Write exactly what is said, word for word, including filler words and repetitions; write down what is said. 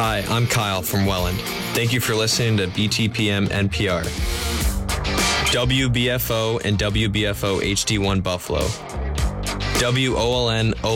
Hi, I'm Kyle from Welland. Thank you for listening to B T P M N P R. W B F O and W B F O H D one Buffalo. W O L N O